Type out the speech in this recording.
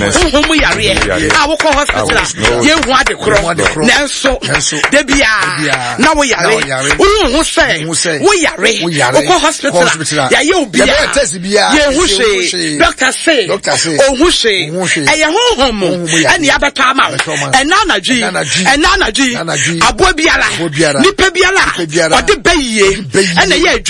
Who yare. I will call hospital. Ye want the cross. Nanso. Debia. Now we yare. Who say? We yare. Who hospital. Ya you be. Ye who say. Doctor say. Oh who say. Eye home. And the other time out. And Nana G. And Nana G. Abo biara. Nipe biara. Or the bay. And the